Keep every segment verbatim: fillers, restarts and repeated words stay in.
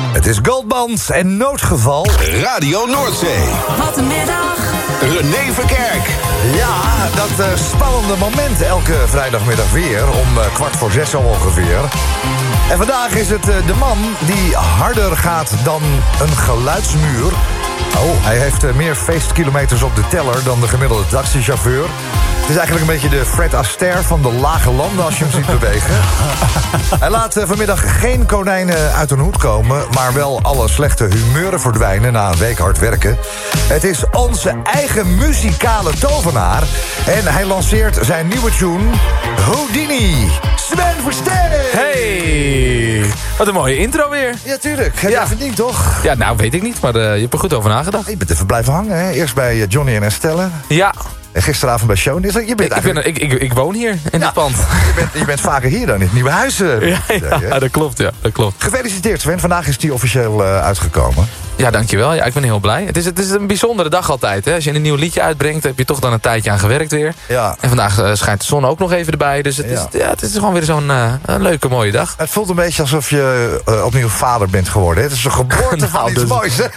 Het is Goldband en Noodgeval. Radio Noordzee. Wat een middag. René Verkerk. Ja, dat uh, spannende moment elke vrijdagmiddag weer. Om uh, kwart voor zes zo ongeveer. En vandaag is het uh, de man die harder gaat dan een geluidsmuur. Oh, hij heeft uh, meer feestkilometers op de teller dan de gemiddelde taxichauffeur. Het is eigenlijk een beetje de Fred Astaire van de lage landen als je hem ziet bewegen. Hij laat uh, vanmiddag geen konijnen uit een hoed komen, maar wel alle slechte humeuren verdwijnen na een week hard werken. Het is onze eigen muzikale tovenaar. En hij lanceert zijn nieuwe tune, Houdini. Sven Versteeg! Hey! Wat een mooie intro weer. Ja, tuurlijk. Heb je Ja. verdiend, toch? Ja, nou, weet ik niet, maar uh, je hebt er goed over nagedacht. Je bent even blijven hangen, hè? Eerst bij uh, Johnny en Estelle. Ja, En gisteravond bij Show. Je bent ik, ik, eigenlijk... ben, ik, ik, ik woon hier, in Ja. dit pand. Je bent, je bent vaker hier dan in het nieuwe huis. uh, Ja, idee, hè? ja, dat klopt, ja, dat klopt. Gefeliciteerd, Sven. Vandaag is die officieel uh, uitgekomen. Ja, dankjewel. Ja, ik ben heel blij. Het is, het is een bijzondere dag altijd. Hè? Als je een nieuw liedje uitbrengt, heb je toch dan een tijdje aan gewerkt weer. Ja. En vandaag uh, schijnt de zon ook nog even erbij. Dus het, Ja. is, ja, het is gewoon weer zo'n uh, een leuke, mooie dag. Het voelt een beetje alsof je uh, opnieuw vader bent geworden. Hè? Het is een geboorte van Nou, iets dus- moois. Hè?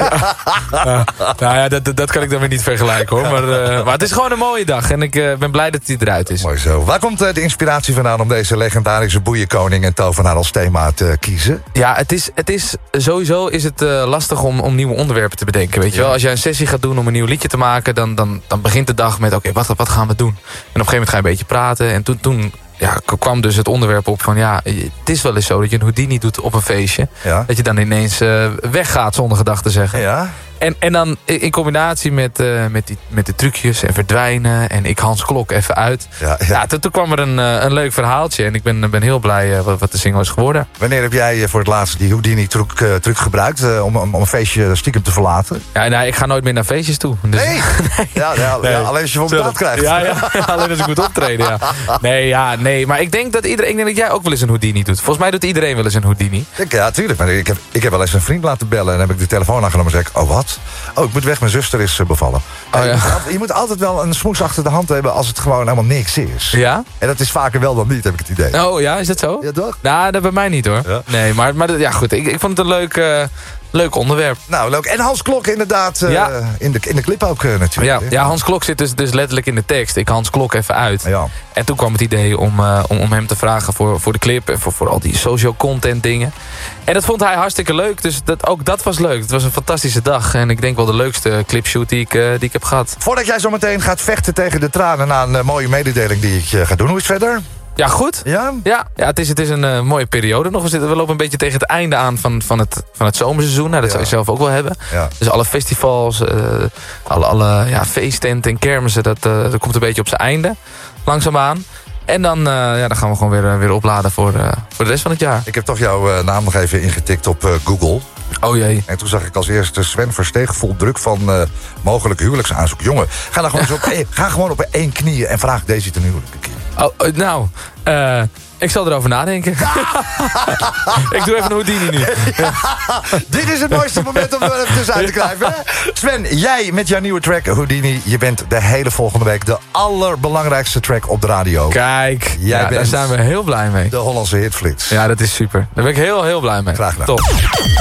Uh, nou ja, dat, dat- dat kan ik dan weer niet vergelijken hoor. Maar, uh, maar het is gewoon een mooie dag. En ik uh, ben blij dat hij eruit is. Mooi zo. Waar komt uh, de inspiratie vandaan om deze legendarische boeienkoning en tovenaar als thema te kiezen? Ja, het is, het is sowieso is het uh, lastig om, om nieuwe onderwerpen te bedenken. Weet je Ja. wel, als jij een sessie gaat doen om een nieuw liedje te maken, dan, dan, dan begint de dag met, oké, wat, wat gaan we doen? En op een gegeven moment ga je een beetje praten. En toen, toen ja, k- kwam dus het onderwerp op van, ja, het is wel eens zo dat je een Houdini doet op een feestje. Ja. Dat je dan ineens uh, weggaat zonder gedachten te zeggen. Ja. En, en dan in combinatie met, uh, met, die, met de trucjes en verdwijnen en ik Hans Klok even uit. Ja, ja. Ja, toen, toen kwam er een, uh, een leuk verhaaltje en ik ben, ben heel blij uh, wat, wat de single is geworden. Wanneer heb jij uh, voor het laatst die Houdini-truc uh, truc gebruikt uh, om, om, om een feestje stiekem te verlaten? Ja, nou, ik ga nooit meer naar feestjes toe. Dus, Nee! Ja, ja, Nee. ja, alleen als je van betaald krijgt. Ja, ja, alleen als ik moet optreden, ja. Nee, ja, nee, maar ik denk dat iedereen, ik denk dat jij ook wel eens een Houdini doet. Volgens mij doet iedereen wel eens een Houdini. Ik, ja, tuurlijk. Maar ik heb, ik heb wel eens een vriend laten bellen en heb ik de telefoon aangenomen en zei ik, oh wat? Oh, ik moet weg, mijn zuster is uh, bevallen. Oh, En ja. je, moet altijd, je moet altijd wel een smoes achter de hand hebben als het gewoon helemaal niks is. Ja? En dat is vaker wel dan niet, heb ik het idee. Oh ja, is dat zo? Ja, toch? Nou, dat bij mij niet hoor. Ja. Nee, maar, maar dat- ja goed, ik, ik vond het een leuk, uh, leuk onderwerp. Nou, leuk. En Hans Klok inderdaad uh, Ja. in, de, in de clip ook uh, natuurlijk. Ja, hè? ja, Hans Klok zit dus, dus letterlijk in de tekst. Ik Hans Klok even uit. Ja. En toen kwam het idee om, uh, om, om hem te vragen voor, voor de clip en voor, voor al die social content dingen. En dat vond hij hartstikke leuk, dus dat, ook dat was leuk. Het was een fantastische dag en ik denk wel de leukste clipshoot die ik, uh, die ik heb gehad. Voordat jij zo meteen gaat vechten tegen de tranen na een uh, mooie mededeling die ik uh, ga doen, hoe is het verder? Ja, goed. Ja? Ja, ja het, is, het is een uh, mooie periode nog. We, zitten, we lopen een beetje tegen het einde aan van, van, het, van het zomerseizoen. Nou, dat Ja. zou je zelf ook wel hebben. Ja. Dus alle festivals, uh, alle, alle ja, feesttenten en kermissen, dat, uh, dat komt een beetje op zijn einde. Langzaamaan. En dan, uh, ja, dan gaan we gewoon weer, uh, weer opladen voor, uh, voor de rest van het jaar. Ik heb toch jouw uh, naam nog even ingetikt op uh, Google. Oh jee. En toen zag ik als eerste Sven Versteeg vol druk van uh, mogelijk huwelijksaanzoek. Jongen, ga, dan gewoon, eens op één, ga gewoon op één knie en vraag Daisy ten huwelijk een keer. Oh, uh, nou, uh, ik zal erover nadenken. Ik doe even een Houdini nu. Dit is het mooiste moment om er even tussenuit te krijgen. Hè? Sven, jij met jouw nieuwe track Houdini. Je bent de hele volgende week de allerbelangrijkste track op de radio. Kijk, Jij ja, daar bent- zijn we heel blij mee. De Hollandse hitflits. Ja, dat is super. Daar ben ik heel, heel blij mee. Graag gedaan. Top.